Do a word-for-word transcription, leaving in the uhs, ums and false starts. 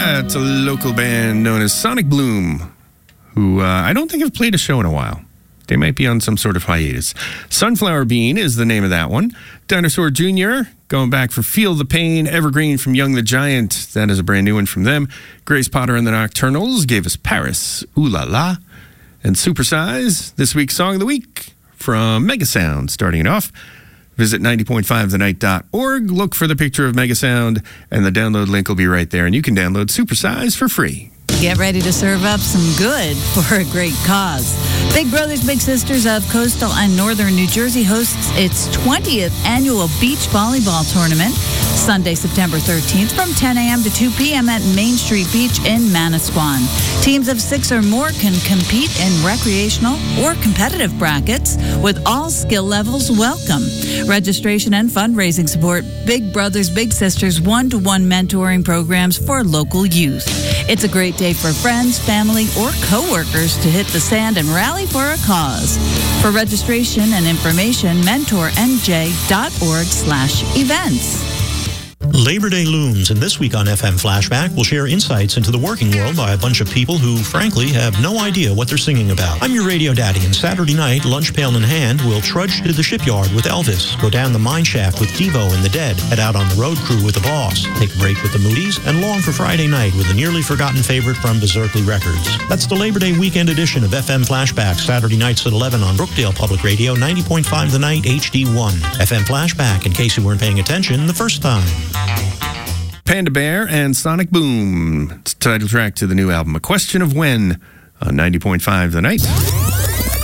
Yeah, it's a local band known as Sonic Bloom, who uh, I don't think have played a show in a while. They might be on some sort of hiatus. Sunflower Bean is the name of that one. Dinosaur Junior, going back for Feel the Pain. Evergreen from Young the Giant, that is a brand new one from them. Grace Potter and the Nocturnals gave us Paris, Ooh La La. And Supersize, this week's Song of the Week from Megasound. Starting it off, visit ninety point five the night dot org, look for the picture of Megasound, and the download link will be right there, and you can download Supersize for free. Get ready to serve up some good for a great cause. Big Brothers Big Sisters of Coastal and Northern New Jersey hosts its twentieth annual beach volleyball tournament Sunday, September thirteenth from ten a.m. to two p.m. at Main Street Beach in Manasquan. Teams of six or more can compete in recreational or competitive brackets with all skill levels welcome. Registration and fundraising support Big Brothers Big Sisters one-to-one mentoring programs for local youth. It's a great day for friends, family, or coworkers to hit the sand and rally for a cause. For registration and information, mentor n j dot org slash events. Labor Day looms, and this week on F M Flashback, we'll share insights into the working world by a bunch of people who, frankly, have no idea what they're singing about. I'm your radio daddy, and Saturday night, lunch pail in hand, we'll trudge to the shipyard with Elvis, go down the mine shaft with Devo and the Dead, head out on the road crew with the Boss, take a break with the Moody's, and long for Friday night with a nearly forgotten favorite from Berserkly Records. That's the Labor Day weekend edition of F M Flashback, Saturday nights at eleven on Brookdale Public Radio, ninety point five The Night, H D one. F M Flashback, in case you weren't paying attention the first time. Panda Bear and Sonic Boom. It's the title track to the new album, A Question of When, on ninety point five The Night.